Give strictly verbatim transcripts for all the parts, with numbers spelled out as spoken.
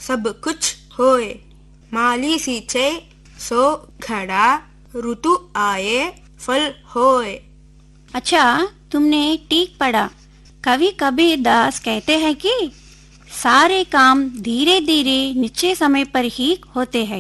सब कुछ होए। माली सींचे सो घड़ा, ऋतु आए फल होए। अच्छा, तुमने ठीक पढ़ा। कवि कबीर दास कहते हैं कि सारे काम धीरे धीरे निश्चय समय पर ही होते हैं।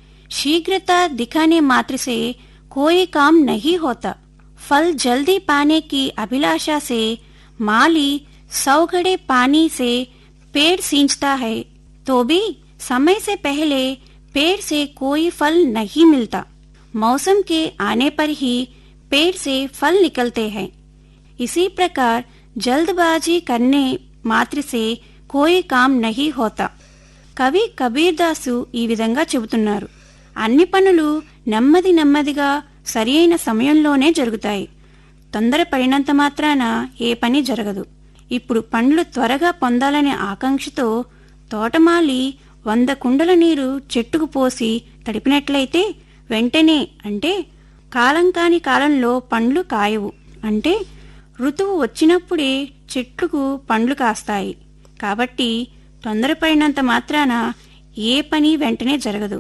शीघ्रता दिखाने मात्र से कोई काम नहीं होता। फल जल्दी पाने की अभिलाषा से माली सौ घड़े पानी से पेड़ सींचता है तो भी समय से पहले पेड़ से कोई फल नहीं मिलता। मौसम के आने पर ही पेड़ से फल निकलते हैं। इसी प्रकार जल्दबाजी करने मात्र से कोई काम नहीं होता। కవి కబీర్ దాసు ఈ విధంగా చెబుతున్నారు. అన్ని పనులు నెమ్మది నెమ్మదిగా సరి అయిన సమయంలోనే జరుగుతాయి. తొందరపడినంత మాత్రాన ఏ పని జరగదు. ఇప్పుడు పండ్లు త్వరగా పొందాలనే ఆకాంక్షతో తోటమాలి వంద కుండల నీరు చెట్టుకు పోసి తడిపినట్లయితే వెంటనే, అంటే కాలం కాని కాలంలో పండ్లు కాయవు. అంటే ఋతువు వచ్చినప్పుడే చెట్లకు పండ్లు కాస్తాయి. కాబట్టి తొందరపడినంత మాత్రాన ఏ పని వెంటనే జరగదు.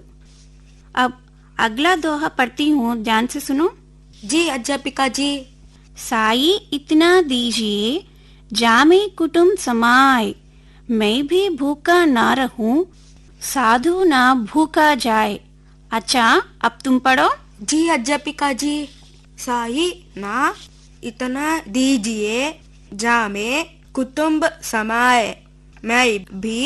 అబ్ అగ్లా దోహా పడతీ హూ, ధ్యాన్ సే సునో. जी अध्यापिका जी. साई इतना दीजिए जामे कुटुम समाए, मैं भी भूखा ना रहूं, साधु ना भूखा जाए. अच्छा, अब तुम पढ़ो. जी अध्यापिका जी. साई ना इतना दीजिए जामे कुटुंब समाए, मैं भी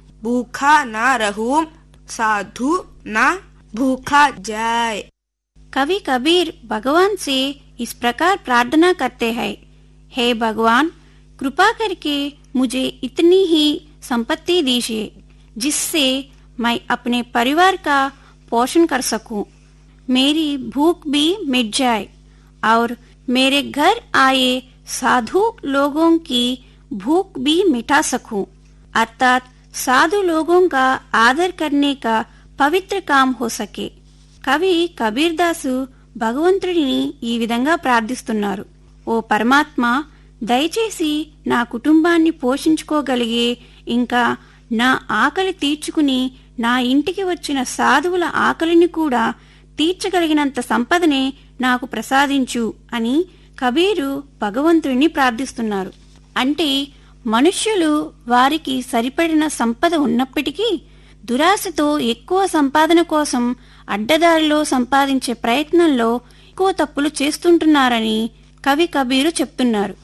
भूखा ना रहूं, साधु ना भूखा जाए. कवि कबीर भगवान से इस प्रकार प्रार्थना करते हैं, हे भगवान, कृपा करके मुझे इतनी ही संपत्ति दीजिए जिससे मैं अपने परिवार का पोषण कर सकूं, मेरी भूख भी मिट जाए और मेरे घर आए साधु लोगों की भूख भी मिटा सकूं. अर्थात साधु लोगों का आदर करने का पवित्र काम हो सके. కవి కబీర్ దాసు భగవంతుడిని ఈ విధంగా ప్రార్థిస్తున్నారు. ఓ పరమాత్మ, దయచేసి నా కుటుంబాన్ని పోషించుకోగలిగే, ఇంకా నా ఆకలి తీర్చుకుని నా ఇంటికి వచ్చిన సాధువుల ఆకలిని కూడా తీర్చగలిగినంత సంపదనే నాకు ప్రసాదించు అని కబీరు భగవంతుడిని ప్రార్థిస్తున్నారు. అంటే మనుష్యులు వారికి సరిపడిన సంపద ఉన్నప్పటికీ దురాశతో ఎక్కువ సంపాదన కోసం అడ్డదారిలో సంపాదించే ప్రయత్నంలో ఎక్కువ తప్పులు చేస్తుంటున్నారని కవి కబీరు చెప్తున్నారు.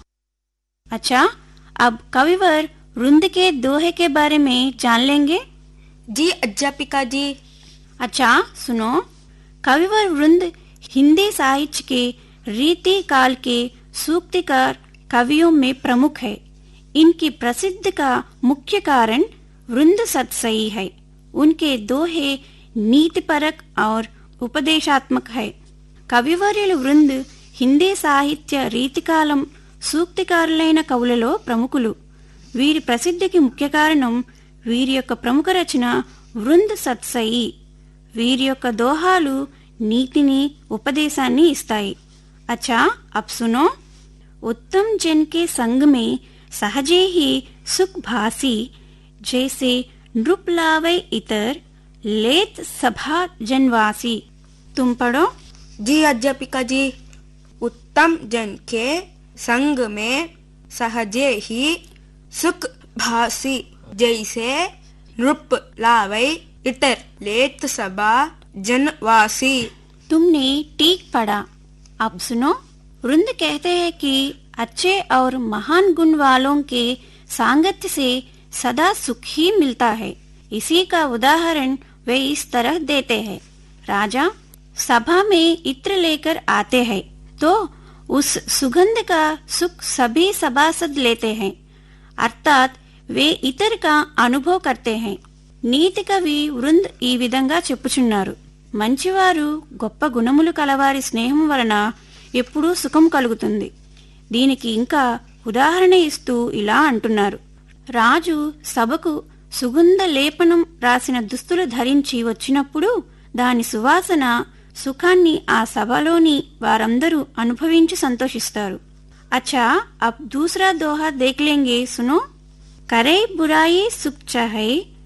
अच्छा, अब कविवर वृंद के दोहे के बारे में जान लेंगे. जी अध्यापिका जी. अच्छा सुनो. कविवर वृंद हिंदी साहित्य के रीति काल के सूक्तिकार कवियों में प्रमुख है. इनकी प्रसिद्ध का मुख्य कारण वृंद सत्सई है. उनके दोहे नीतिपरक और उपदेशात्मक है. కవివర్యులు వృంద్ హిందీ సాహిత్య రీతికాలం సూక్తికారులైన కవులలో ప్రముఖులు. వీరి ప్రసిద్ధికి ముఖ్య కారణం వీరి యొక్క ప్రముఖ రచన వృంద్ సత్సయి. వీరి యొక్క దోహాలు నీతిని, ఉపదేశాన్ని ఇస్తాయి. అచ్చా, అబ్ సునో. ఉత్తమ్ జన్ కే సంగ్ మే సహజే హీ సుఖ్ భాసి, జైసే నృప్ లావై ఇతర్ लेत सभा जनवासी. तुम पढ़ो. जी अध्यापिका जी. उत्तम जन के संग में सहजे ही सुख भासी, जैसे नृप लावै इतर लेत सभा जनवासी. तुमने ठीक पढ़ा. अब सुनो. वृंद कहते हैं कि अच्छे और महान गुण वालों के सांगत्य से सदा सुख ही मिलता है. इसी का उदाहरण वे इस तरह देते हैं. राजा सभा में इत्र लेकर आते हैं तो उस सुगंध का सुख सभी सभासद लेते हैं. अर्थात वे इतर का अनुभव करते हैं. నీతి కవి వృంద్ ఈ విధంగా చెప్పుచున్నారు. మంచివారు, గొప్ప గుణములు కలవారి స్నేహం వలన ఎప్పుడూ సుఖం కలుగుతుంది. దీనికి ఇంకా ఉదాహరణ ఇస్తూ ఇలా అంటున్నారు. రాజు సభకు సుగంధ లేపనం రాసిన దుస్తులు ధరించి వచ్చినప్పుడు దాని సువాసన సుఖాన్ని ఆ సభలోని వారందరూ అనుభవించి సంతోషిస్తారు. అచ్చా, అబ్ దూసరా దోహా దేఖ్ లేంగే. సునో. करे बुराई सुख चाहे,